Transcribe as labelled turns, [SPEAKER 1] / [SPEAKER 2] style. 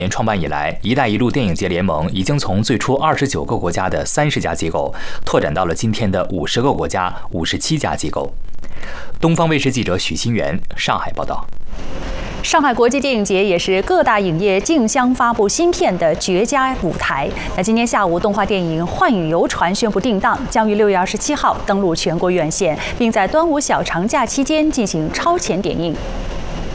[SPEAKER 1] 年创办以来，“一带一路”电影节联盟已经从最初29个国家的30家机构，拓展到了今天的50个国家、57家机构。东方卫视记者许新元上海报道。
[SPEAKER 2] 上海国际电影节也是各大影业竞相发布新片的绝佳舞台。那今天下午，动画电影《幻影游船》宣布定档，将于6月27号登陆全国院线，并在端午小长假期间进行超前点映。